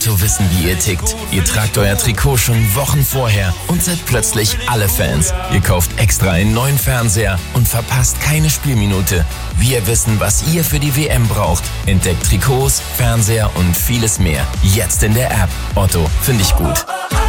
Otto wissen, wie ihr tickt. Ihr tragt euer Trikot schon Wochen vorher und seid plötzlich alle Fans. Ihr kauft extra einen neuen Fernseher und verpasst keine Spielminute. Wir wissen, was ihr für die WM braucht. Entdeckt Trikots, Fernseher und vieles mehr. Jetzt in der App. Otto, finde ich gut.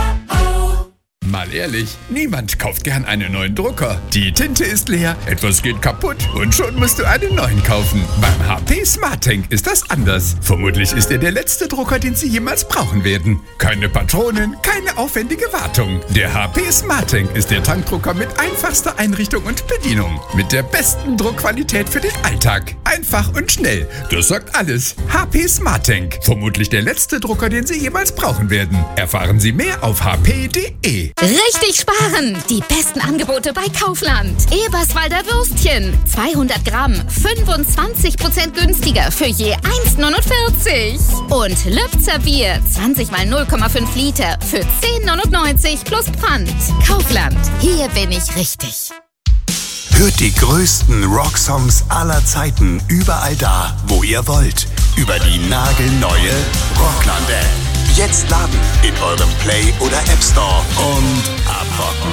Mal ehrlich, niemand kauft gern einen neuen Drucker. Die Tinte ist leer, etwas geht kaputt und schon musst du einen neuen kaufen. Beim HP SmartTank ist das anders. Vermutlich ist er der letzte Drucker, den Sie jemals brauchen werden. Keine Patronen, keine aufwendige Wartung. Der HP SmartTank ist der Tankdrucker mit einfachster Einrichtung und Bedienung. Mit der besten Druckqualität für den Alltag. Einfach und schnell. Das sagt alles. HP SmartTank. Vermutlich der letzte Drucker, den Sie jemals brauchen werden. Erfahren Sie mehr auf hp.de. Richtig sparen! Die besten Angebote bei Kaufland. Eberswalder Würstchen. 200 Gramm. 25% günstiger für je 1,49. Und Lübzer Bier. 20 mal 0,5 Liter für 10,99 plus Pfand. Kaufland. Hier bin ich richtig. Hört die größten Rocksongs aller Zeiten überall da, wo ihr wollt. Über die nagelneue Rockland-App. Jetzt laden in eurem Play- oder App Store und abrocken.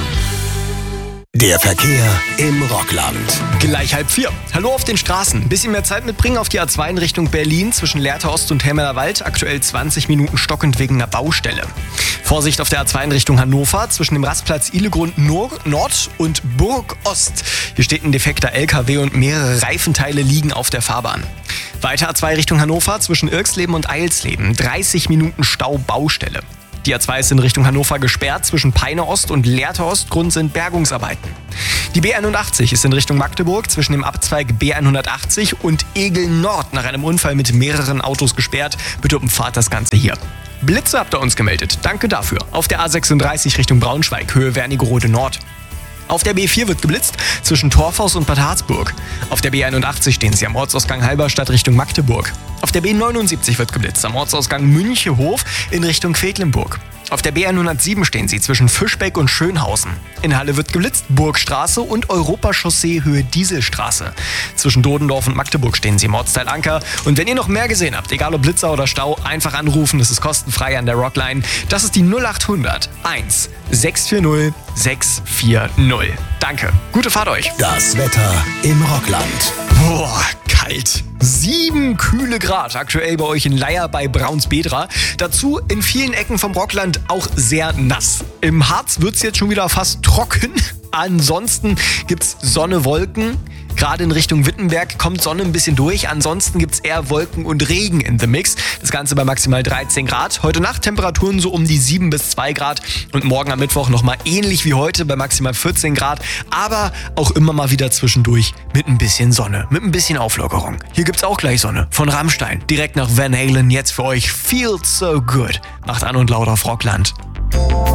Der Verkehr im Rockland. Gleich 3:30. Hallo auf den Straßen. Ein bisschen mehr Zeit mitbringen auf die A2 in Richtung Berlin zwischen Lehrter Ost und Helmerder Wald. Aktuell 20 Minuten stockend wegen einer Baustelle. Vorsicht auf der A2 in Richtung Hannover zwischen dem Rastplatz Ihlegrund Nord und Burg Ost. Hier steht ein defekter LKW und mehrere Reifenteile liegen auf der Fahrbahn. Weiter A2 Richtung Hannover zwischen Irksleben und Eilsleben. 30 Minuten Stau, Baustelle. Die A2 ist in Richtung Hannover gesperrt zwischen Peine Ost und Lehrter Ost. Grund sind Bergungsarbeiten. Die B81 ist in Richtung Magdeburg zwischen dem Abzweig B180 und Egel Nord nach einem Unfall mit mehreren Autos gesperrt. Bitte umfahrt das Ganze hier. Blitze habt ihr uns gemeldet. Danke dafür. Auf der A36 Richtung Braunschweig, Höhe Wernigerode Nord. Auf der B4 wird geblitzt zwischen Torfhaus und Bad Harzburg. Auf der B81 stehen sie am Ortsausgang Halberstadt Richtung Magdeburg. Auf der B79 wird geblitzt am Ortsausgang Münchehof in Richtung Quedlinburg. Auf der B107 stehen sie zwischen Fischbeck und Schönhausen. In Halle wird geblitzt Burgstraße und Europachaussee Höhe Dieselstraße. Zwischen Dodendorf und Magdeburg stehen sie im Ortsteil Anker. Und wenn ihr noch mehr gesehen habt, egal ob Blitzer oder Stau, einfach anrufen. Das ist kostenfrei an der Rockline. Das ist die 0800 1 640 640. Danke. Gute Fahrt euch. Das Wetter im Rockland. Boah, kalt. 7 kühle Grad aktuell bei euch in Leier bei Braunsbedra. Dazu in vielen Ecken vom Rockland auch sehr nass. Im Harz wird's jetzt schon wieder fast trocken. Ansonsten gibt's Sonne, Wolken. Gerade in Richtung Wittenberg kommt Sonne ein bisschen durch. Ansonsten gibt's eher Wolken und Regen in the Mix. Das Ganze bei maximal 13 Grad. Heute Nacht Temperaturen so um die 7 bis 2 Grad. Und morgen am Mittwoch nochmal ähnlich wie heute bei maximal 14 Grad. Aber auch immer mal wieder zwischendurch mit ein bisschen Sonne. Mit ein bisschen Auflockerung. Hier gibt's auch gleich Sonne von Rammstein. Direkt nach Van Halen jetzt für euch Feels So Good. Macht an und laut auf Rockland.